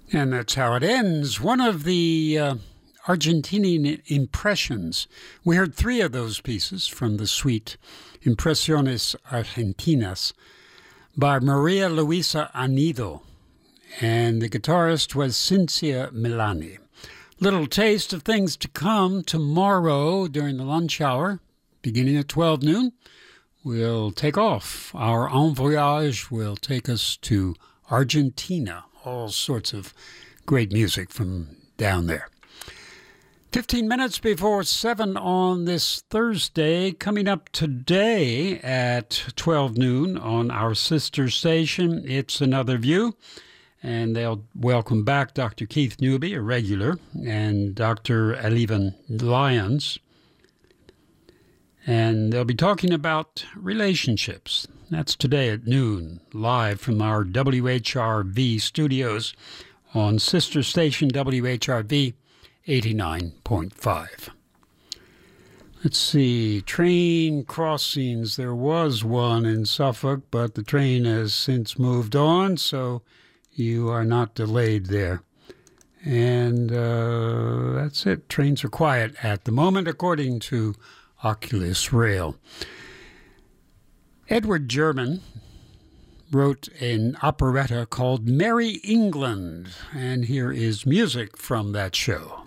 And that's how it ends. One of the Argentinian impressions. We heard three of those pieces from the suite Impresiones Argentinas by Maria Luisa Anido, and the guitarist was Cinzia Milani. Little taste of things to come tomorrow during the lunch hour, beginning at 12 noon. We'll take off. Our En Voyage will take us to Argentina. All sorts of great music from down there. 15 minutes before 7 on this Thursday. Coming up today at 12 noon on our sister station, It's Another View. And they'll welcome back Dr. Keith Newby, a regular, and Dr. Alivan Lyons. And they'll be talking about relationships. That's today at noon, live from our WHRV studios on sister station WHRV 89.5. Let's see, train crossings. There was one in Suffolk, but the train has since moved on, so you are not delayed there. And that's it. Trains are quiet at the moment, according to Oculus Rail. Edward German wrote an operetta called Merry England, and here is music from that show.